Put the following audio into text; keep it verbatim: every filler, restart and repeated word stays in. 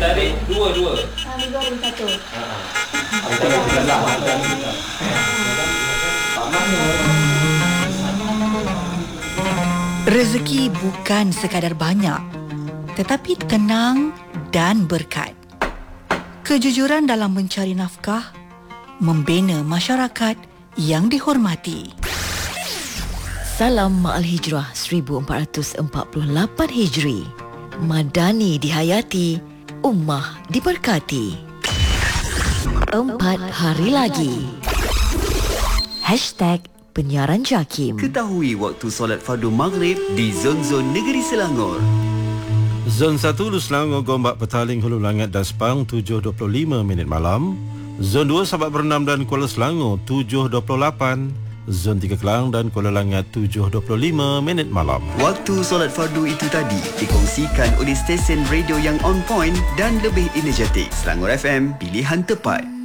tarik dua-dua. Ah, ni baru satu. Rezeki bukan sekadar banyak, tetapi tenang dan berkat. Kejujuran dalam mencari nafkah, membina masyarakat yang dihormati. Salam Ma'al Hijrah seribu empat ratus empat puluh lapan Hijri. Madani dihayati, ummah diberkati. Empat hari lagi. Hashtag Penyiaran Jakim. Ketahui waktu solat fardu maghrib di zon-zon negeri Selangor. Zon satu Hulu Selangor, Gombak, Petaling, Hulu Langat dan Sepang tujuh dua puluh lima minit malam. Zon dua Sabak Bernam dan Kuala Selangor tujuh dua puluh lapan. Zon tiga Kelang dan Kuala Langat tujuh dua puluh lima minit malam. Waktu solat fardu itu tadi dikongsikan oleh stesen radio yang on point dan lebih energetik. Selangor F M, pilihan tepat.